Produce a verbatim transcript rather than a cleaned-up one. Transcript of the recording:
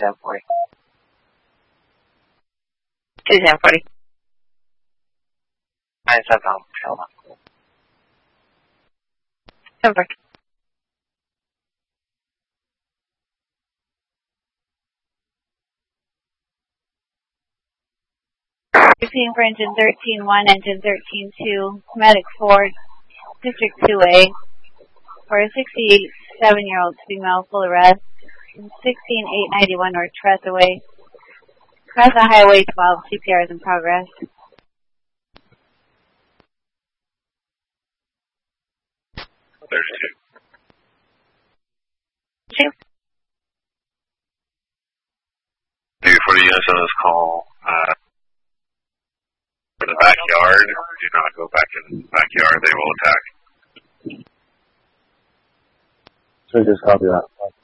seven forty. two seven forty. nine seven, hold on. Over. fifteen for engine thirteen one, engine thirteen two, Medic four, District two A, for a sixty-seven-year-old female, full arrest, sixteen eight ninety-one North Tressaway, across the Highway twelve, C P R is in progress. There's two. Two. Maybe for the units on this call, uh, for the backyard, do not go back in the backyard, they will attack. So just copy that.